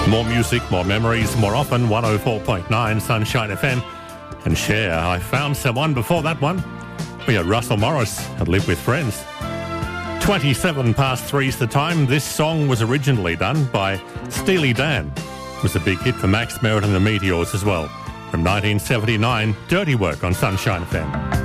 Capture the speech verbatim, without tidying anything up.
More music, more memories, more often, one oh four point nine Sunshine F M. And Cher, I Found Someone. Before that one, we had Russell Morris and Live With Friends. twenty-seven past three is the time. This song was originally done by Steely Dan. It was a big hit for Max Merritt and the Meteors as well. From nineteen seventy-nine, Dirty Work on Sunshine F M.